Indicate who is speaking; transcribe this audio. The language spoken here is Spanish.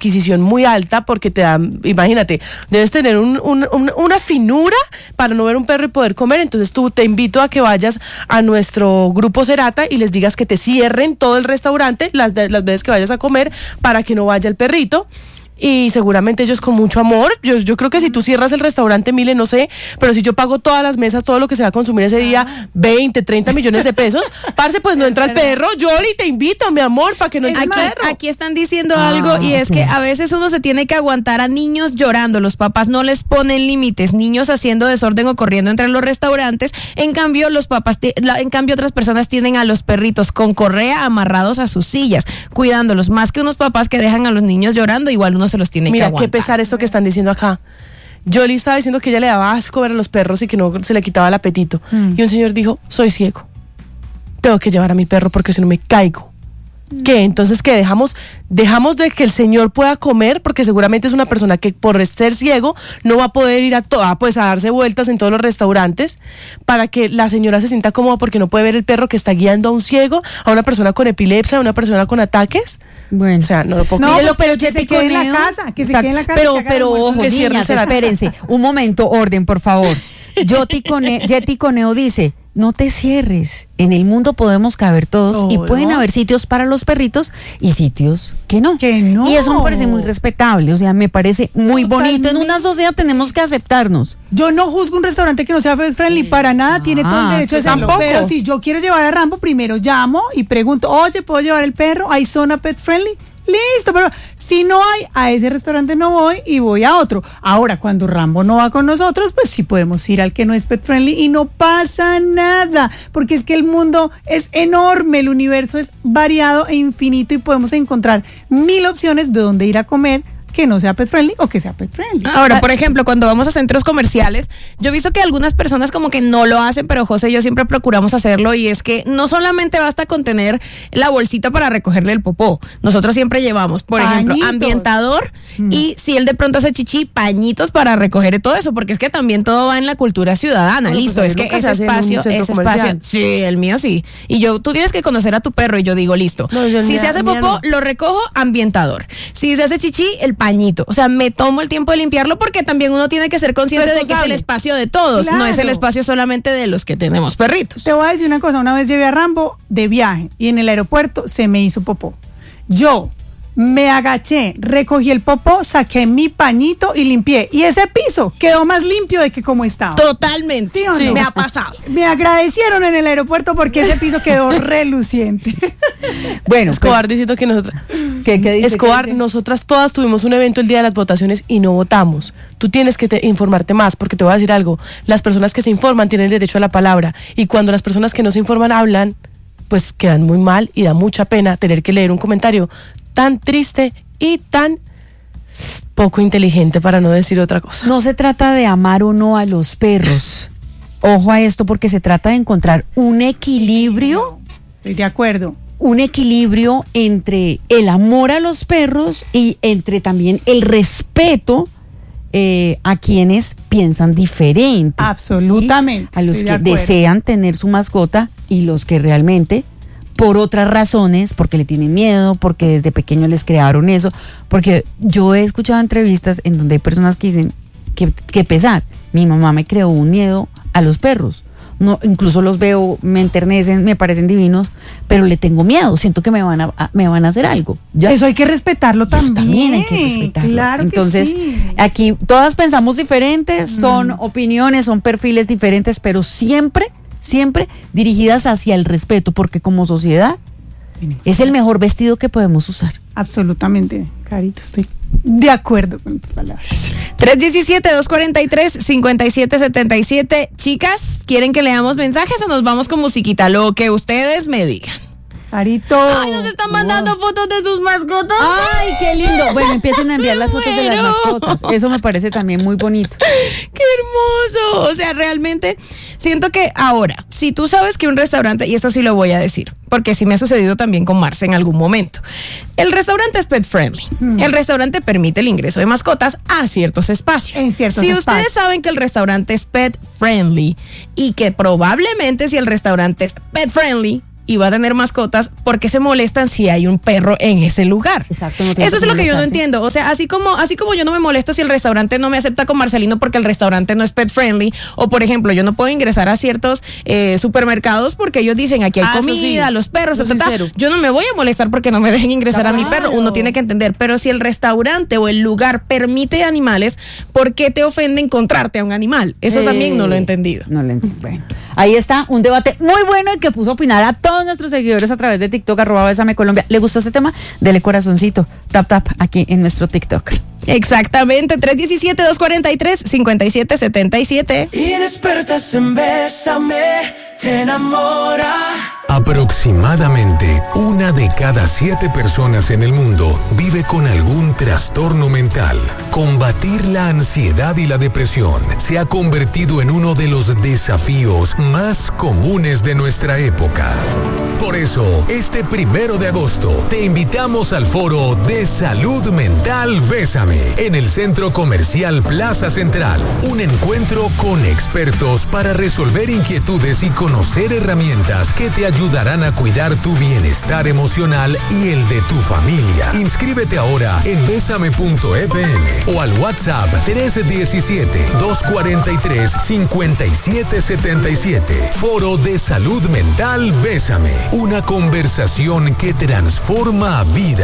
Speaker 1: adquisición muy alta porque te dan, imagínate, debes tener una finura para no ver un perro y poder comer. Entonces te invito a que vayas a nuestro grupo Cerata y les digas que te cierren todo el restaurante las veces que vayas a comer para que no vaya el perrito. Y seguramente ellos con mucho amor, yo creo que si tú cierras el restaurante, Mile, no sé, pero si yo pago todas las mesas, todo lo que se va a consumir ese día, 20, 30 millones de pesos, parce, pues no entra el perro. Yoli, te invito, mi amor, para que no entre el perro.
Speaker 2: Aquí están diciendo algo, y es que a veces uno se tiene que aguantar a niños llorando, los papás no les ponen límites, niños haciendo desorden o corriendo entre los restaurantes, en cambio otras personas tienen a los perritos con correa amarrados a sus sillas, cuidándolos, más que unos papás que dejan a los niños llorando, igual uno se los tiene que aguantar.
Speaker 1: Mira, qué pesar esto que están diciendo acá. Yoli estaba diciendo que ella le daba asco ver a los perros y que no se le quitaba el apetito. Y un señor dijo, soy ciego. Tengo que llevar a mi perro porque si no me caigo. ¿Qué? Entonces, ¿qué? Dejamos de que el señor pueda comer, porque seguramente es una persona que por ser ciego no va a poder ir a darse vueltas en todos los restaurantes, para que la señora se sienta cómoda porque no puede ver el perro que está guiando a un ciego, a una persona con epilepsia, a una persona con ataques.
Speaker 3: Bueno.
Speaker 1: O sea, no lo puedo
Speaker 3: creer.
Speaker 1: creer.
Speaker 3: Pero
Speaker 4: que se quede en la casa, que se quede en la casa.
Speaker 3: Pero ojo, niñas, espérense, un momento, orden, por favor. Yeti Coneo dice, no te cierres, en el mundo podemos caber todos y pueden haber sitios para los perritos y sitios que no. Y eso me parece muy respetable, o sea, me parece muy bonito. En una sociedad tenemos que aceptarnos.
Speaker 4: Yo no juzgo un restaurante que no sea pet friendly, para nada, tiene todo el derecho de serlo. Pero si yo quiero llevar a Rambo, primero llamo y pregunto, oye, ¿puedo llevar el perro? ¿Hay zona pet friendly? Listo, pero si no hay, a ese restaurante no voy y voy a otro. Ahora, cuando Rambo no va con nosotros, pues sí podemos ir al que no es pet friendly y no pasa nada, porque es que el mundo es enorme, el universo es variado e infinito y podemos encontrar 1000 opciones de dónde ir a comer que no sea pet friendly o que sea pet friendly.
Speaker 2: Ahora, por ejemplo, cuando vamos a centros comerciales, yo he visto que algunas personas como que no lo hacen, pero José y yo siempre procuramos hacerlo, y es que no solamente basta con tener la bolsita para recogerle el popó, nosotros siempre llevamos, por ejemplo, ambientador y si él de pronto hace chichi, pañitos para recoger todo eso, porque es que también todo va en la cultura ciudadana. Bueno, listo, pues es que ese espacio, sí, el mío sí, y tú tienes que conocer a tu perro, y yo digo, listo, si se hace popó, lo recojo, ambientador, si se hace chichi, el pañito, o sea, me tomo el tiempo de limpiarlo, porque también uno tiene que ser consciente de que es el espacio de todos, no es el espacio solamente de los que tenemos perritos.
Speaker 4: Te voy a decir una cosa, una vez llevé a Rambo de viaje y en el aeropuerto se me hizo popó. Yo me agaché, recogí el popó, saqué mi pañito y limpié, y ese piso quedó más limpio de que como estaba.
Speaker 2: Totalmente.
Speaker 4: ¿Sí o no?
Speaker 2: Me ha pasado.
Speaker 4: Me agradecieron en el aeropuerto porque ese piso quedó reluciente.
Speaker 1: Bueno, Escobar diciendo que nosotros...
Speaker 3: ¿Qué dice?
Speaker 1: Escobar, nosotras todas tuvimos un evento el día de las votaciones y no votamos. Tú tienes que informarte más, porque te voy a decir algo. Las personas que se informan tienen derecho a la palabra, y cuando las personas que no se informan hablan, pues quedan muy mal, y da mucha pena tener que leer un comentario tan triste y tan poco inteligente, para no decir otra cosa.
Speaker 3: No se trata de amar o no a los perros. Ojo a esto, porque se trata de encontrar un equilibrio.
Speaker 4: Estoy de acuerdo.
Speaker 3: Un equilibrio entre el amor a los perros y entre también el respeto a quienes piensan diferente.
Speaker 4: Absolutamente.
Speaker 3: ¿sí? A los que desean tener su mascota y los que realmente, por otras razones, porque le tienen miedo, porque desde pequeños les crearon eso, porque yo he escuchado entrevistas en donde hay personas que dicen que pesar, mi mamá me creó un miedo a los perros. No, incluso los veo, me enternecen, me parecen divinos, pero le tengo miedo, siento que me van a hacer algo. ¿Ya?
Speaker 4: Eso hay que respetarlo también.
Speaker 3: También hay que respetarlo.
Speaker 4: Claro.
Speaker 3: Entonces,
Speaker 4: que sí.
Speaker 3: Aquí todas pensamos diferentes, son opiniones, son perfiles diferentes, pero siempre dirigidas hacia el respeto, porque como sociedad es el mejor vestido que podemos usar.
Speaker 4: Absolutamente, Carito, estoy de acuerdo con tus palabras.
Speaker 2: 317-243-5777. Chicas, ¿quieren que leamos mensajes o nos vamos con musiquita? Lo que ustedes me digan.
Speaker 4: Carito.
Speaker 2: Ay, nos están mandando fotos de sus mascotas.
Speaker 3: Ay, qué lindo. Bueno, empiecen a enviar las fotos de las mascotas. Eso me parece también muy bonito.
Speaker 2: ¡Qué hermoso! O sea, realmente siento que ahora, si tú sabes que un restaurante, y esto sí lo voy a decir, porque sí me ha sucedido también con Marce en algún momento, el restaurante es pet friendly. El restaurante permite el ingreso de mascotas a ciertos espacios.
Speaker 4: En ciertos
Speaker 2: espacios.
Speaker 4: Ustedes
Speaker 2: saben que el restaurante es pet friendly y que probablemente si el restaurante es pet friendly y va a tener mascotas, ¿por qué se molestan si hay un perro en ese lugar?
Speaker 3: Exacto. No tiene
Speaker 2: Eso es
Speaker 3: por qué
Speaker 2: lo que yo no
Speaker 3: molestarse.
Speaker 2: entiendo. O sea, así como yo no me molesto si el restaurante no me acepta con Marcelino porque el restaurante no es pet friendly, o por ejemplo, yo no puedo ingresar a ciertos supermercados porque ellos dicen aquí hay
Speaker 1: Eso
Speaker 2: comida,
Speaker 1: sí.
Speaker 2: los perros,
Speaker 1: Eso
Speaker 2: etc.
Speaker 1: sincero.
Speaker 2: Yo no me voy a molestar porque no me dejen ingresar a mi perro. Uno tiene que entender. Pero si el restaurante o el lugar permite animales, ¿por qué te ofende encontrarte a un animal? Eso también no lo he entendido.
Speaker 3: No lo entiendo. Bueno, ahí está un debate muy bueno y que puso a opinar a todos nuestros seguidores a través de TikTok, @BésameColombia. ¿Le gustó este tema? Dele corazoncito, tap aquí en nuestro TikTok.
Speaker 2: Exactamente, 317-243-5777.
Speaker 5: Inexpertas en Bésame, te enamora.
Speaker 6: Aproximadamente 1 de cada 7 personas en el mundo vive con algún trastorno mental. Combatir la ansiedad y la depresión se ha convertido en uno de los desafíos más comunes de nuestra época. Por eso, este 1 de agosto, te invitamos al foro de Salud Mental Bésame en el Centro Comercial Plaza Central. Un encuentro con expertos para resolver inquietudes y conocer herramientas que te ayudarán a cuidar tu bienestar emocional y el de tu familia. Inscríbete ahora en besame.fm o al WhatsApp 317-243-5777. Foro de Salud Mental Bésame. Una conversación que transforma vida.